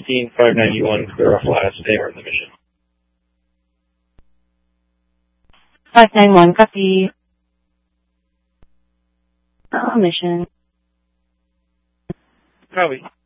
16-591, clear off last, stay on the mission. 591, copy. Mission. Copy.